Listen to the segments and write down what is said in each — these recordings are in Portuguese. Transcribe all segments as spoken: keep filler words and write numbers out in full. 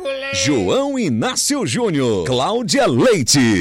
Leite. João Inácio Júnior, Cláudia Leite.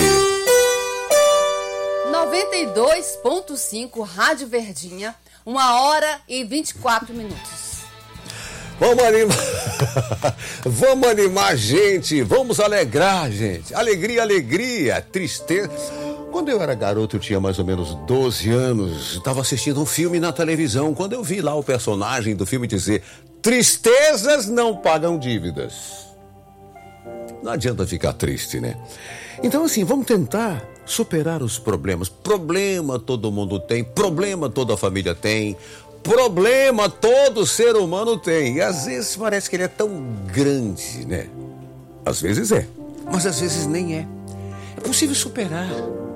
noventa e dois ponto cinco Rádio Verdinha, uma hora e vinte e quatro minutos. Vamos animar, vamos animar, gente, vamos alegrar, gente. Alegria, alegria, tristeza. Quando eu era garoto, eu tinha mais ou menos doze anos, estava assistindo um filme na televisão, quando eu vi lá o personagem do filme dizer: tristezas não pagam dívidas. Não adianta ficar triste, né? Então, assim, vamos tentar superar os problemas. Problema todo mundo tem, problema toda a família tem, problema todo ser humano tem. E às vezes parece que ele é tão grande, né? Às vezes é, mas às vezes nem é. É possível superar.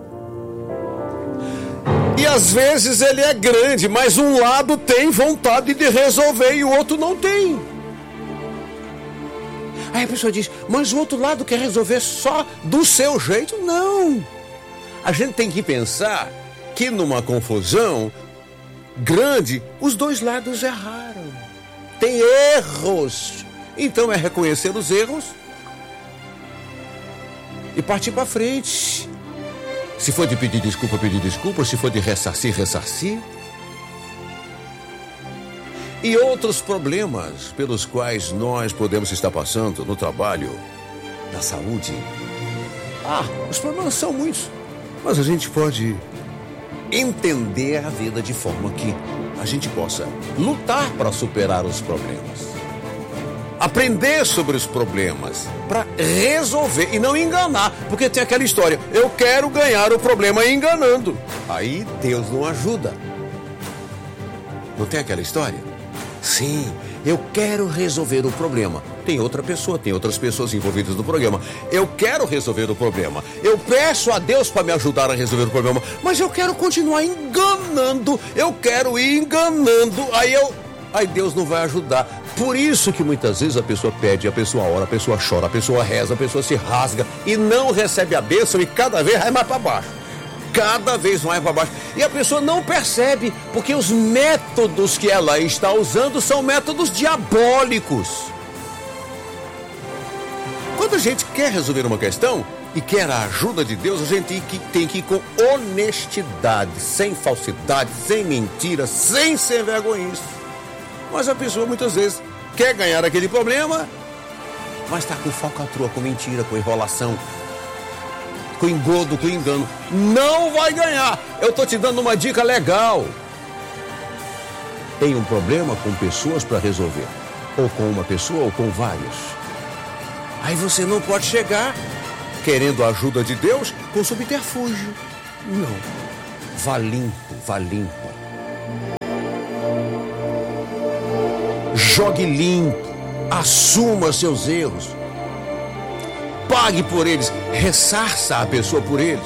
E às vezes ele é grande, mas um lado tem vontade de resolver e o outro não tem. Aí a pessoa diz: mas o outro lado quer resolver só do seu jeito? Não. A gente tem que pensar que numa confusão grande, os dois lados erraram. Tem erros. Então é reconhecer os erros e partir para frente. Se for de pedir desculpa, pedir desculpa. Se for de ressarcir, ressarcir. E outros problemas pelos quais nós podemos estar passando no trabalho, na saúde. Ah, os problemas são muitos. Mas a gente pode entender a vida de forma que a gente possa lutar para superar os problemas. Aprender sobre os problemas para resolver e não enganar, porque tem aquela história: eu quero ganhar o problema enganando. Aí Deus não ajuda. Não tem aquela história? Sim, eu quero resolver o problema. Tem outra pessoa, tem outras pessoas envolvidas no programa. Eu quero resolver o problema. Eu peço a Deus para me ajudar a resolver o problema, mas eu quero continuar enganando. Eu quero ir enganando. Aí eu, aí Deus não vai ajudar. Por isso que muitas vezes a pessoa pede, a pessoa ora, a pessoa chora, a pessoa reza, a pessoa se rasga e não recebe a bênção e cada vez vai mais para baixo. Cada vez mais para baixo. E a pessoa não percebe, porque os métodos que ela está usando são métodos diabólicos. Quando a gente quer resolver uma questão e quer a ajuda de Deus, a gente tem que, tem que ir com honestidade, sem falsidade, sem mentira, sem ser vergonhoso. Mas a pessoa muitas vezes quer ganhar aquele problema, mas está com falcatrua, com mentira, com enrolação, com engodo, com engano. Não vai ganhar. Eu estou te dando uma dica legal. Tem um problema com pessoas para resolver, ou com uma pessoa ou com vários. Aí você não pode chegar querendo a ajuda de Deus com subterfúgio. Não. Vá limpo, vá limpo. Jogue limpo. Assuma seus erros. Pague por eles. Ressarça a pessoa por eles.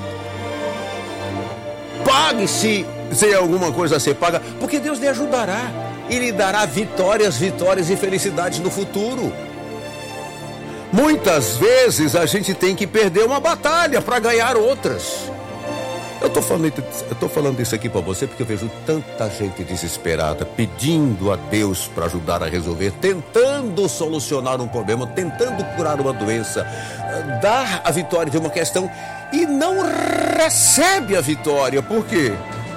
Pague se tem alguma coisa a ser paga, porque Deus lhe ajudará e lhe dará vitórias, vitórias e felicidades no futuro. Muitas vezes a gente tem que perder uma batalha para ganhar outras. Eu estou falando, eu tô falando isso aqui para você porque eu vejo tanta gente desesperada pedindo a Deus para ajudar a resolver, tentando solucionar um problema, tentando curar uma doença, dar a vitória de uma questão e não recebe a vitória. Por quê?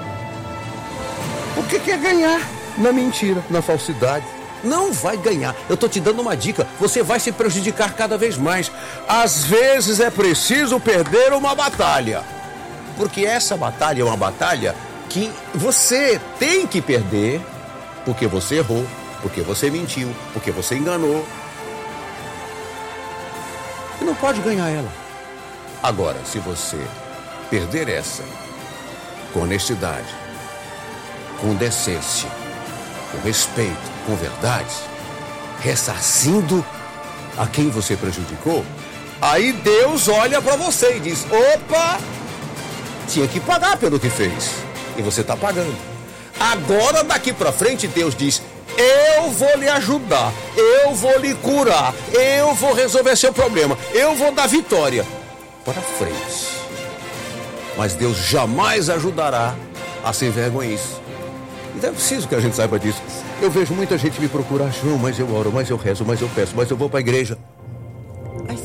Porque quer ganhar na mentira, na falsidade. Não vai ganhar. Eu estou te dando uma dica. Você vai se prejudicar cada vez mais. Às vezes é preciso perder uma batalha. Porque essa batalha é uma batalha que você tem que perder. Porque você errou. Porque você mentiu. Porque você enganou. E não pode ganhar ela. Agora, se você perder essa com honestidade, com decência, com respeito, com verdade, ressarcindo a quem você prejudicou, aí Deus olha para você e diz: opa, tinha que pagar pelo que fez e você está pagando. Agora daqui para frente Deus diz: eu vou lhe ajudar, eu vou lhe curar, eu vou resolver seu problema, eu vou dar vitória. Para frente. Mas Deus jamais ajudará a ser vergonhice. Então é preciso que a gente saiba disso. Eu vejo muita gente me procurar: João, mas eu oro, mas eu rezo, mas eu peço, mas eu vou para a igreja.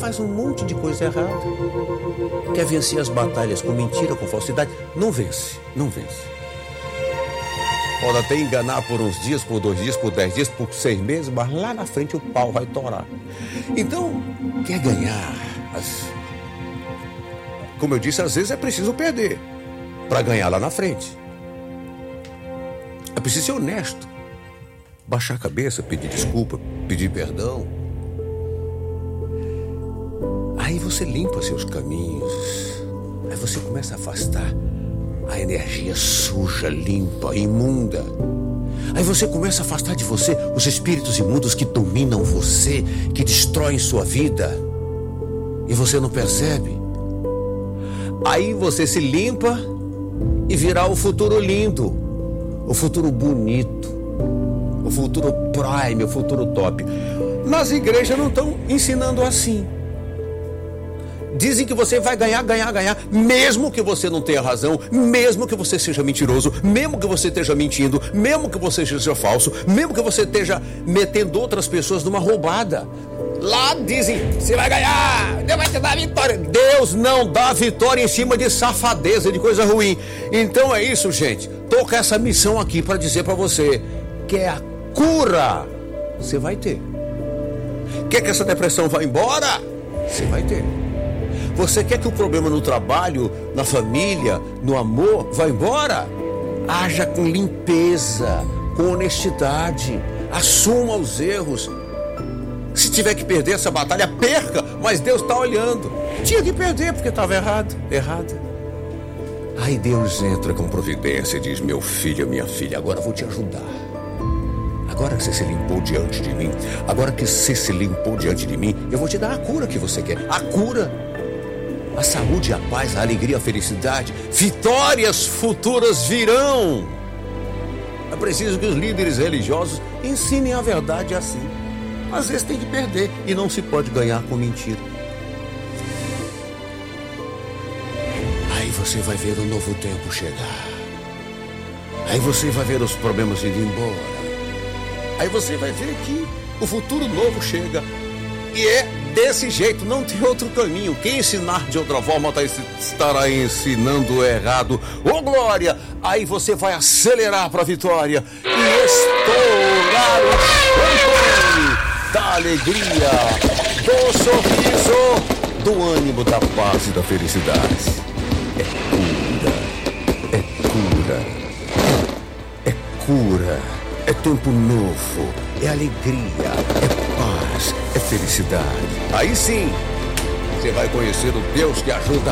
faz um monte de coisa errada. Quer vencer as batalhas com mentira, com falsidade? Não vence, não vence. Pode até enganar por uns dias, por dois dias, por dez dias, por seis meses, mas lá na frente o pau vai torar. Então, quer ganhar? As... Como eu disse, às vezes é preciso perder para ganhar lá na frente. É preciso ser honesto. Baixar a cabeça, pedir desculpa, pedir perdão. Aí você limpa seus caminhos. Aí você começa a afastar a energia suja, limpa, imunda. Aí você começa a afastar de você os espíritos imundos que dominam você, que destroem sua vida. E você não percebe. Aí você se limpa e virá o futuro lindo, o futuro bonito, o futuro prime, o futuro top. Nas igrejas não estão ensinando assim. Dizem que você vai ganhar, ganhar, ganhar, mesmo que você não tenha razão, mesmo que você seja mentiroso, mesmo que você esteja mentindo, mesmo que você seja falso, mesmo que você esteja metendo outras pessoas numa roubada. Lá dizem, você vai ganhar, Deus vai te dar vitória. Deus não dá vitória em cima de safadeza, de coisa ruim. Então é isso, gente. Tô com essa missão aqui para dizer para você que é a cura. Você vai ter. Quer que essa depressão vá embora? Você vai ter. Você quer que o problema no trabalho, na família, no amor, vá embora? Haja com limpeza, com honestidade. Assuma os erros. Se tiver que perder essa batalha, perca, mas Deus está olhando. Tinha que perder porque estava errado, errado. Aí Deus entra com providência e diz, meu filho, minha filha, agora eu vou te ajudar. Agora que você se limpou diante de mim, agora que você se limpou diante de mim, eu vou te dar a cura que você quer. A cura, a saúde, a paz, a alegria, a felicidade. Vitórias futuras virão. É preciso que os líderes religiosos ensinem a verdade assim. Às vezes tem que perder e não se pode ganhar com mentira. Aí você vai ver o novo tempo chegar. Aí você vai ver os problemas indo embora. Aí você vai ver que o futuro novo chega. E é desse jeito, não tem outro caminho. Quem ensinar de outra forma estará ensinando errado. Ô glória! Aí você vai acelerar para a vitória e estourar o champanhe da alegria, do sorriso, do ânimo, da paz e da felicidade. É cura, é cura, é cura, é tempo novo, é alegria, é paz, é felicidade. Aí sim, você vai conhecer o Deus que ajuda.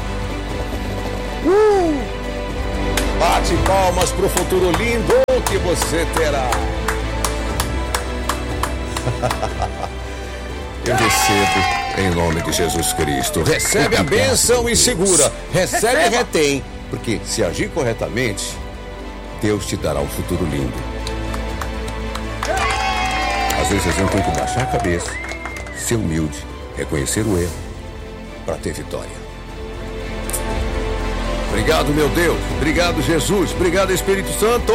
Uh! Bate palmas pro futuro lindo que você terá. Eu recebo em nome de Jesus Cristo. Recebe a bênção e segura. Recebe e retém. Porque se agir corretamente, Deus te dará um futuro lindo. Às vezes a gente tem que baixar a cabeça, ser humilde, reconhecer o erro para ter vitória. Obrigado, meu Deus. Obrigado, Jesus. Obrigado, Espírito Santo.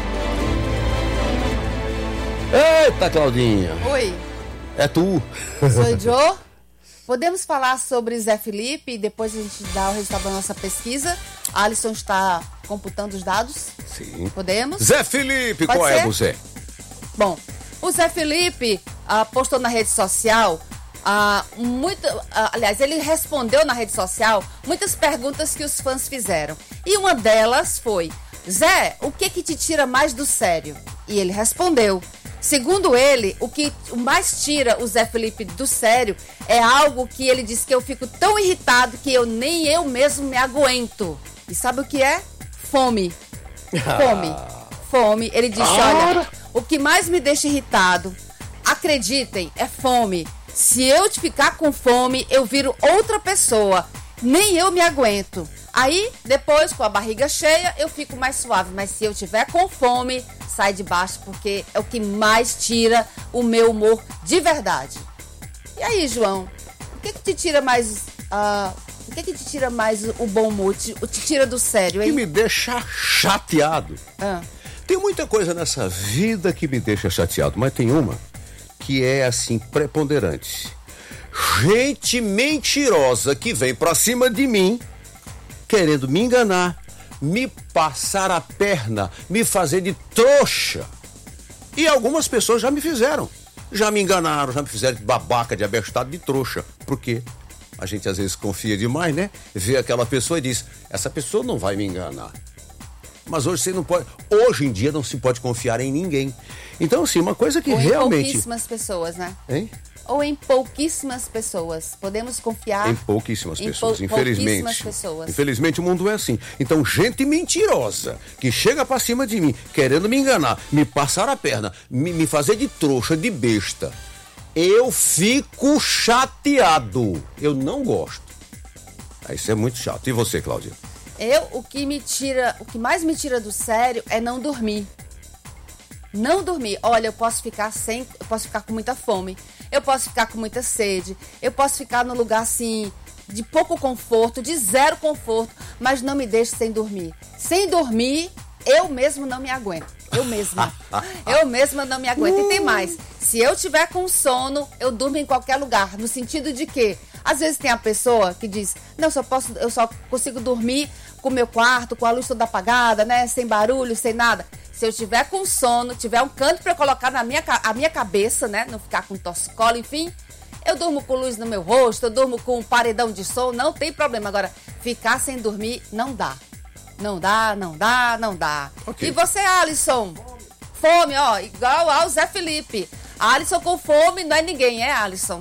Eita, Claudinha. Oi. É tu. Sou Joe. Podemos falar sobre Zé Felipe e depois a gente dá o resultado da nossa pesquisa. A Alisson está computando os dados. Sim. Podemos? Zé Felipe, Pode qual ser? é você? Bom, o Zé Felipe ah, postou na rede social, ah, muito, ah, aliás, ele respondeu na rede social muitas perguntas que os fãs fizeram. E uma delas foi, Zé, o que que te tira mais do sério? E ele respondeu. Segundo ele, o que mais tira o Zé Felipe do sério é algo que ele diz que eu fico tão irritado que eu nem eu mesmo me aguento. E sabe o que é? Fome. Fome. Fome. Ele disse, olha, o que mais me deixa irritado, acreditem, é fome. Se eu ficar com fome, eu viro outra pessoa. Nem eu me aguento. Aí, depois, com a barriga cheia, eu fico mais suave. Mas se eu tiver com fome, sai de baixo, porque é o que mais tira o meu humor de verdade. E aí, João? O que que te tira mais... Uh, o que que te tira mais o bom humor? Te, te tira do sério, hein? Que me deixa chateado. Ah. Tem muita coisa nessa vida que me deixa chateado, mas tem uma que é, assim, preponderante. gente mentirosa que vem pra cima de mim, querendo me enganar, me passar a perna, me fazer de trouxa. E algumas pessoas já me fizeram. Já me enganaram, já me fizeram de babaca, de abestado, de trouxa. Por quê? A gente às vezes confia demais, né? Vê aquela pessoa e diz, essa pessoa não vai me enganar. Mas hoje você não pode, hoje em dia não se pode confiar em ninguém. Então, assim, uma coisa que Ou realmente... em pouquíssimas pessoas, né? Hein? Ou em pouquíssimas pessoas. Podemos confiar... Em pouquíssimas em pessoas, pou- infelizmente. pouquíssimas pessoas. Infelizmente o mundo é assim. Então, gente mentirosa, que chega pra cima de mim, querendo me enganar, me passar a perna, me, me fazer de trouxa, de besta, eu fico chateado. Eu não gosto. Isso é muito chato. E você, Cláudia? Eu, o que me tira, o que mais me tira do sério é não dormir. Não dormir. Olha, eu posso ficar sem, eu posso ficar com muita fome, eu posso ficar com muita sede, eu posso ficar num lugar assim de pouco conforto, de zero conforto, mas não me deixe sem dormir. Sem dormir, eu mesmo não me aguento. Eu mesma. Eu mesma não me aguento. E tem mais. Se eu tiver com sono, eu durmo em qualquer lugar. No sentido de que, às vezes tem a pessoa que diz, não, só posso, eu só consigo dormir com o meu quarto, com a luz toda apagada, né? Sem barulho, sem nada. Se eu tiver com sono, tiver um canto para colocar na minha, a minha cabeça, né? Não ficar com torcicolo, enfim. Eu durmo com luz no meu rosto, eu durmo com um paredão de som, não tem problema. Agora, ficar sem dormir não dá. Não dá, não dá, não dá. Okay. E você, Alisson? Fome, ó, igual ao Zé Felipe. Alisson com fome não é ninguém, é, Alisson?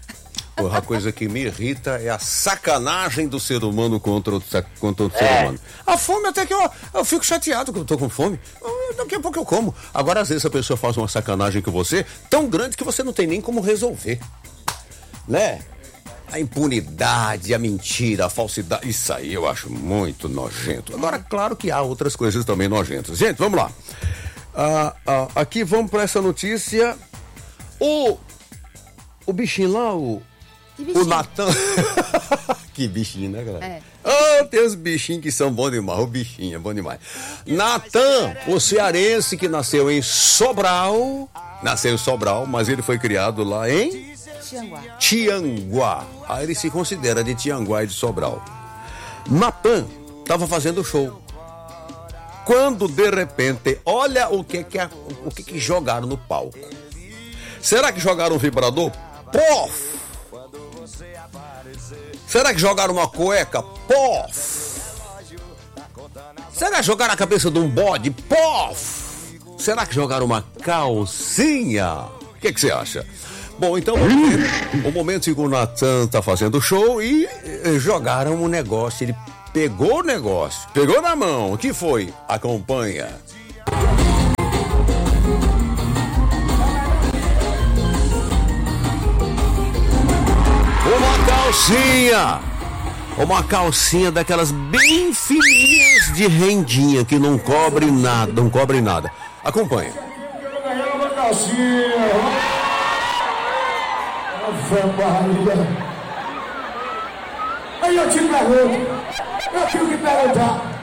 A coisa que me irrita é a sacanagem do ser humano contra o, contra o é. ser humano. A fome até que eu, eu fico chateado que eu tô com fome. Eu, daqui a pouco eu como. Agora, às vezes, a pessoa faz uma sacanagem com você tão grande que você não tem nem como resolver. Né? A impunidade, a mentira, a falsidade, isso aí eu acho muito nojento. Agora, claro que há outras coisas também nojentas. Gente, vamos lá. Ah, ah, aqui vamos para essa notícia. O, o bichinho lá, o, o Natan. Que bichinho, né, galera? É. Oh, tem os bichinhos que são bons demais. O bichinho é bom demais. Natan, o cearense que nasceu em Sobral. Nasceu em Sobral, mas ele foi criado lá em... Tianguá. Tianguá. Aí ele se considera de Tianguá e de Sobral. Natan estava fazendo show. Quando de repente, olha o que que, o que que jogaram no palco. Será que jogaram um vibrador? Pof! Será que jogaram uma cueca? Pof! Será que jogaram a cabeça de um bode? Pof! Será que jogaram uma calcinha? O que que você acha? Bom, então o momento em que o Natan tá fazendo show e jogaram um negócio. Ele pegou o negócio, pegou na mão. O que foi? Acompanha. Uma calcinha. Uma calcinha daquelas bem fininhas de rendinha que não cobre nada, não cobre nada. Acompanha. Eu ganhei uma calcinha. Aí eu te pergunto, eu tenho que perguntar,